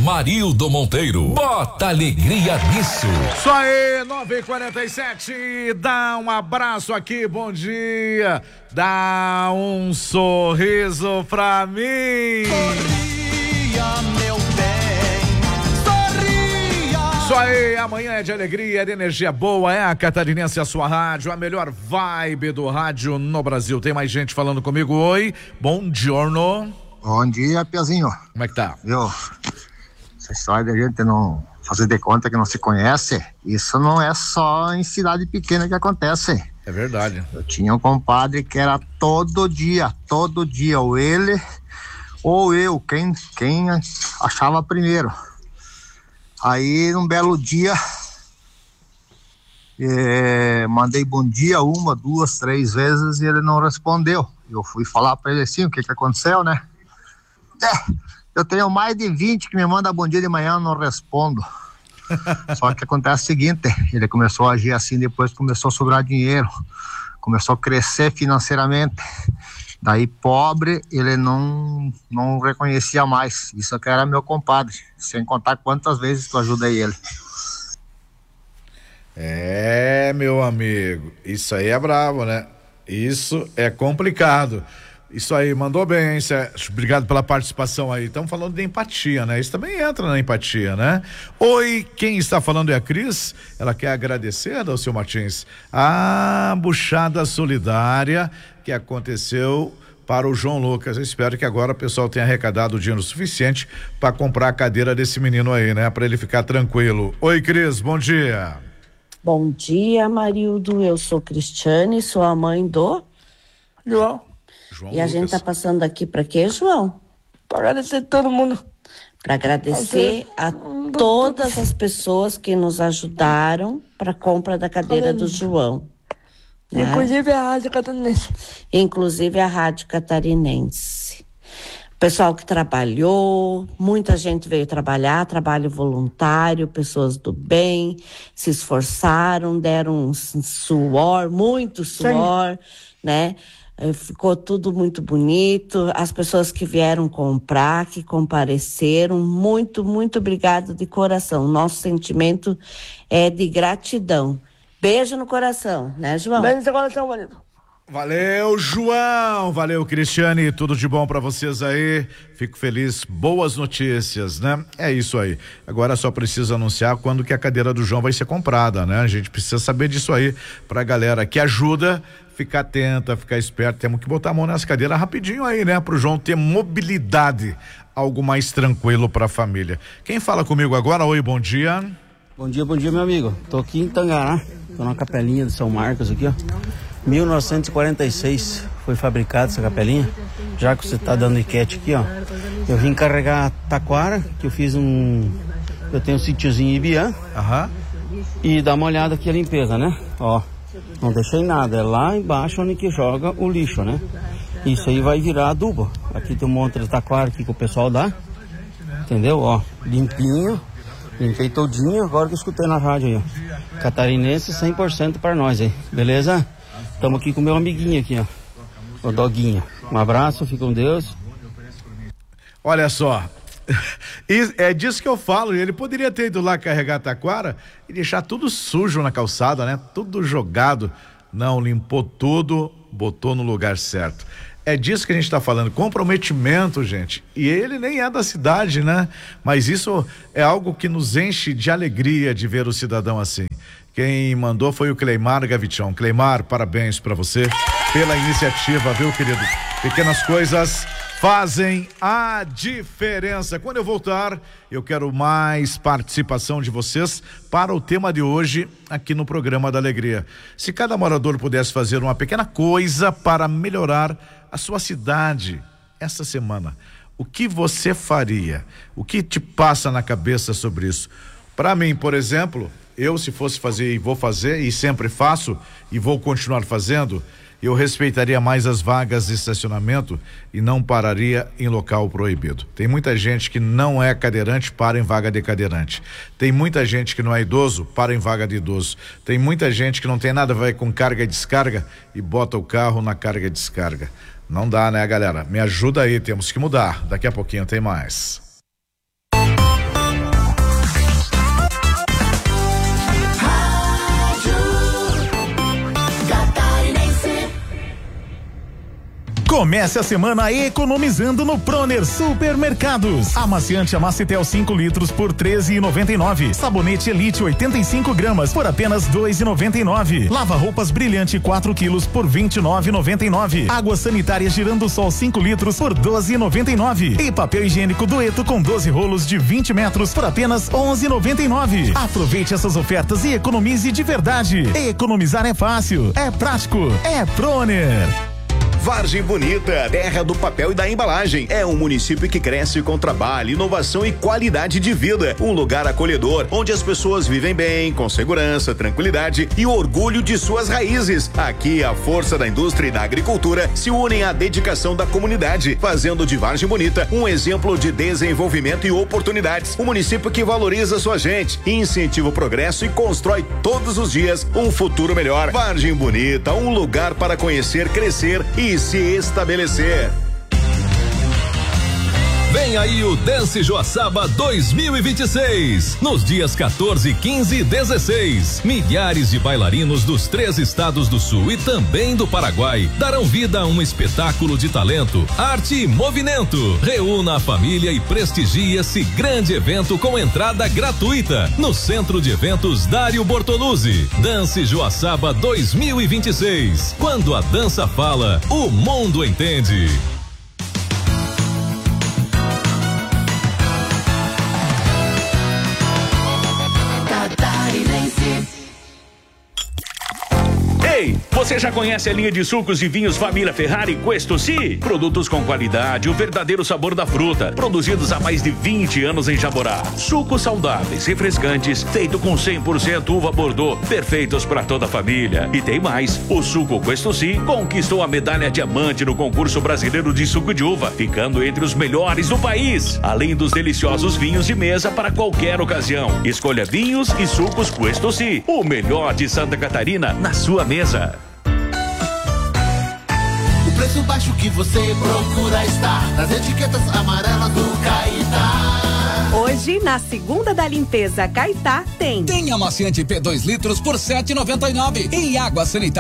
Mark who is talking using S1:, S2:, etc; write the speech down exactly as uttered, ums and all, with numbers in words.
S1: Marildo Monteiro. Bota alegria nisso.
S2: Isso aí, nove e quarenta e sete. Dá um abraço aqui, bom dia. Dá um sorriso pra mim.
S3: Sorria, meu bem, sorria.
S2: Isso aí, amanhã é de alegria, é de energia boa, é a Catarinense, a sua rádio, a melhor vibe do rádio no Brasil. Tem mais gente falando comigo, oi, bom giorno.
S4: Bom dia, Piazinho.
S2: Como é que tá?
S4: Viu? Essa história da gente não fazer de conta que não se conhece, isso não é só em cidade pequena que acontece.
S2: É verdade.
S4: Eu tinha um compadre que era todo dia, todo dia, ou ele ou eu, quem, quem achava primeiro. Aí, num belo dia, é, mandei bom dia uma, duas, três vezes e ele não respondeu. Eu fui falar pra ele assim, o que que aconteceu, né? É, eu tenho mais de vinte que me mandam bom dia de manhã, eu não respondo. Só que acontece o seguinte, ele começou a agir assim, depois começou a sobrar dinheiro, começou a crescer financeiramente. Daí, pobre, ele não, não reconhecia mais. Isso aqui era meu compadre, sem contar quantas vezes tu ajudei ele.
S2: É, meu amigo, isso aí é bravo, né? Isso é complicado. Isso aí, mandou bem, Sérgio. Obrigado pela participação aí. Estamos falando de empatia, né? Isso também entra na empatia, né? Oi, quem está falando é a Cris. Ela quer agradecer, Dalcio Martins, a buchada solidária que aconteceu para o João Lucas. Eu espero que agora o pessoal tenha arrecadado dinheiro suficiente para comprar a cadeira desse menino aí, né? Para ele ficar tranquilo. Oi, Cris, bom dia.
S5: Bom dia, Marildo. Eu sou Cristiane, sou a mãe do
S6: João.
S2: João
S5: e a
S2: Lucas.
S5: gente tá passando aqui para quê, João?
S6: Para agradecer todo mundo.
S5: Para agradecer a todas as pessoas que nos ajudaram para a compra da cadeira do João. Né?
S6: Inclusive a Rádio Catarinense.
S5: Inclusive a Rádio Catarinense. Pessoal que trabalhou, muita gente veio trabalhar, trabalho voluntário, pessoas do bem, se esforçaram, deram um suor, muito suor, Sim. né? Ficou tudo muito bonito, as pessoas que vieram comprar, que compareceram, muito, muito obrigado de coração. Nosso sentimento é de gratidão. Beijo no coração, né, João?
S6: Beijo no coração, marido.
S2: Valeu, João, valeu, Cristiane, tudo de bom pra vocês aí, fico feliz, boas notícias, né? É isso aí, agora só precisa anunciar quando que a cadeira do João vai ser comprada, né? A gente precisa saber disso aí pra galera que ajuda, ficar atenta, ficar esperto, temos que botar a mão nessa cadeira rapidinho aí, né? Pro João ter mobilidade, algo mais tranquilo pra família. Quem fala comigo agora? Oi, bom dia.
S7: Bom dia, bom dia, meu amigo, tô aqui em Tangará, tô na capelinha de São Marcos aqui, ó. mil novecentos e quarenta e seis foi fabricada essa capelinha. Já que você tá dando enquete aqui, ó, eu vim carregar a taquara, que eu fiz um, eu tenho um sítiozinho em Ibiã,
S2: Aham.
S7: e dá uma olhada aqui a limpeza, né? Ó, não deixei nada, é lá embaixo onde que joga o lixo, né? Isso aí vai virar adubo. Aqui tem um monte de taquara aqui que o pessoal dá, entendeu? Ó, limpinho, limpei todinho, agora que eu escutei na rádio aí, ó. Catarinense cem por cento para nós aí, beleza? Estamos aqui com o meu amiguinho aqui, ó, o Doguinho. Um abraço, fica com Deus.
S2: Olha só, e é disso que eu falo, ele poderia ter ido lá carregar a taquara e deixar tudo sujo na calçada, né? Tudo jogado. Não, limpou tudo, botou no lugar certo. É disso que a gente tá falando, comprometimento, gente. E ele nem é da cidade, né? Mas isso é algo que nos enche de alegria de ver o cidadão assim. Quem mandou foi o Cleimar Gavichão. Cleimar, parabéns pra você pela iniciativa, viu, querido? Pequenas coisas fazem a diferença. Quando eu voltar, eu quero mais participação de vocês para o tema de hoje aqui no programa da Alegria. Se cada morador pudesse fazer uma pequena coisa para melhorar a sua cidade essa semana, o que você faria? O que te passa na cabeça sobre isso? Para mim, por exemplo, eu se fosse fazer e vou fazer e sempre faço e vou continuar fazendo, eu respeitaria mais as vagas de estacionamento e não pararia em local proibido. Tem muita gente que não é cadeirante, para em vaga de cadeirante. Tem muita gente que não é idoso, para em vaga de idoso. Tem muita gente que não tem nada a ver com carga e descarga e bota o carro na carga e descarga. Não dá, né, galera? Me ajuda aí, temos que mudar. Daqui a pouquinho tem mais.
S8: Comece a semana economizando no Proner Supermercados. Amaciante Amacitel cinco litros por treze e noventa e nove. Sabonete Elite oitenta e cinco gramas por apenas dois e noventa e nove. Lava roupas Brilhante quatro quilos por vinte e nove e noventa e nove. Água sanitária Girando Sol cinco litros por doze e noventa e nove. E papel higiênico Dueto com doze rolos de vinte metros por apenas onze e noventa e nove. Aproveite essas ofertas e economize de verdade. Economizar é fácil, é prático, é Proner.
S9: Vargem Bonita, terra do papel e da embalagem. É um município que cresce com trabalho, inovação e qualidade de vida. Um lugar acolhedor, onde as pessoas vivem bem, com segurança, tranquilidade e orgulho de suas raízes. Aqui, a força da indústria e da agricultura se unem à dedicação da comunidade, fazendo de Vargem Bonita um exemplo de desenvolvimento e oportunidades. Um município que valoriza sua gente, incentiva o progresso e constrói todos os dias um futuro melhor. Vargem Bonita, um lugar para conhecer, crescer e se estabelecer.
S1: Vem aí o Dance Joaçaba dois mil e vinte e seis. Nos dias quatorze, quinze e dezesseis, milhares de bailarinos dos três estados do Sul e também do Paraguai darão vida a um espetáculo de talento, arte e movimento. Reúna a família e prestigie esse grande evento com entrada gratuita no Centro de Eventos Dário Bortoluzzi. Dance Joaçaba dois mil e vinte e seis. Quando a dança fala, o mundo entende.
S10: Ei, você já conhece a linha de sucos e vinhos Família Ferrari Questo Si? Produtos com qualidade, o verdadeiro sabor da fruta, produzidos há mais de vinte anos em Jaborá. Sucos saudáveis, refrescantes, feito com cem por cento uva Bordeaux, perfeitos para toda a família. E tem mais, o suco Questo Si conquistou a medalha diamante no concurso brasileiro de suco de uva, ficando entre os melhores do país. Além dos deliciosos vinhos de mesa para qualquer ocasião. Escolha vinhos e sucos Questo Si, o melhor de Santa Catarina na sua mesa.
S3: O preço baixo que você procura está nas etiquetas amarelas do Caetá.
S11: Hoje, na segunda da limpeza Caetá, tem.
S12: Tem amaciante P dois litros por sete e noventa e nove e água sanitária